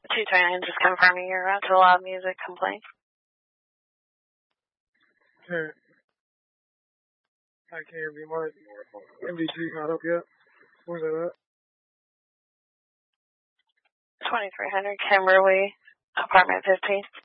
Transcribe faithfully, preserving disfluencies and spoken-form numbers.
two twenty-nine, just confirming you're out to loud music complaint. Okay. I can't hear me. My M D G's not up yet. Where's that at? twenty-three hundred Kimberly, apartment fifteen.